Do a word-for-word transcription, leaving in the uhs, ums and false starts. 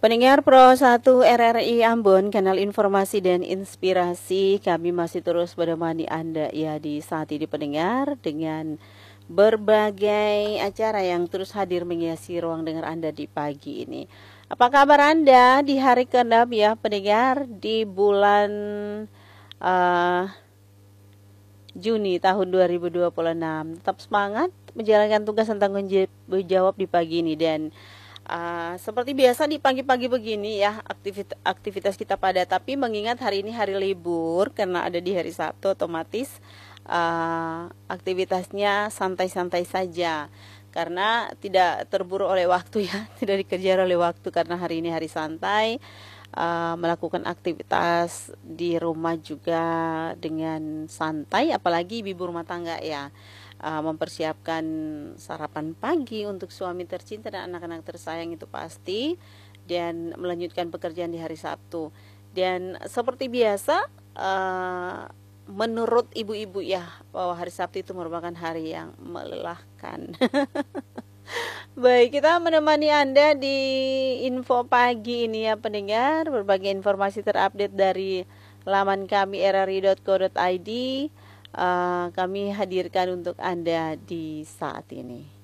Pendengar Pro satu R R I Ambon, kanal informasi dan inspirasi, kami masih terus menemani Anda ya di saat ini pendengar dengan berbagai acara yang terus hadir menghiasi ruang dengar Anda di pagi ini. Apa kabar Anda di hari keenam ya pendengar di bulan uh, Juni tahun dua ribu dua puluh enam. Tetap semangat menjalankan tugas dan tanggung jawab di pagi ini dan Uh, seperti biasa di pagi-pagi begini ya aktivitas, aktivitas kita pada tapi mengingat hari ini hari libur karena ada di hari Sabtu otomatis uh, aktivitasnya santai-santai saja karena tidak terburu oleh waktu ya tidak dikejar oleh waktu karena hari ini hari santai, uh, melakukan aktivitas di rumah juga dengan santai apalagi ibu rumah tangga ya. Uh, mempersiapkan sarapan pagi untuk suami tercinta dan anak-anak tersayang itu pasti dan melanjutkan pekerjaan di hari Sabtu dan seperti biasa uh, menurut ibu-ibu ya bahwa hari Sabtu itu merupakan hari yang melelahkan. Baik, kita menemani Anda di info pagi ini ya pendengar, berbagai informasi terupdate dari laman kami r r i dot co dot i d. Uh, kami hadirkan untuk Anda di saat ini.